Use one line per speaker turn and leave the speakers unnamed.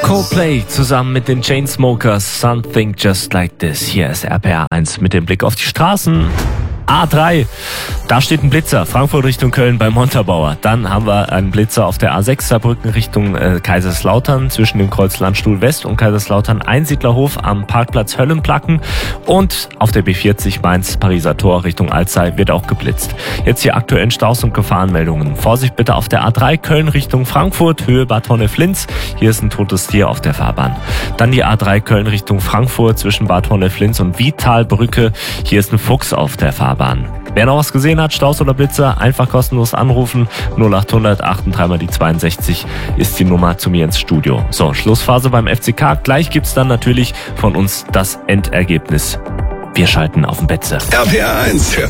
Coldplay zusammen mit den Chainsmokers, Something Just Like This. Hier ist RPR 1 mit dem Blick auf die Straßen. A3, da steht ein Blitzer, Frankfurt Richtung Köln bei Montabaur. Dann haben wir einen Blitzer auf der A6 Saarbrücken Richtung Kaiserslautern zwischen dem Kreuz Landstuhl West und Kaiserslautern Einsiedlerhof am Parkplatz Höllenplacken. Und auf der B40 Mainz Pariser Tor Richtung Alzey wird auch geblitzt. Jetzt hier aktuellen Staus und Gefahrenmeldungen. Vorsicht bitte auf der A3 Köln Richtung Frankfurt, Höhe Bad Honnef-Linz. Hier ist ein totes Tier auf der Fahrbahn. Dann die A3 Köln Richtung Frankfurt zwischen Bad Honnef-Linz und Vitalbrücke. Hier ist ein Fuchs auf der Fahrbahn. Wer noch was gesehen hat, Staus oder Blitzer, einfach kostenlos anrufen. 0800 83 mal die 62 ist die Nummer zu mir ins Studio. So, Schlussphase beim FCK. Gleich gibt's dann natürlich von uns das Endergebnis. Wir schalten auf den Betze.
RPR 1 hört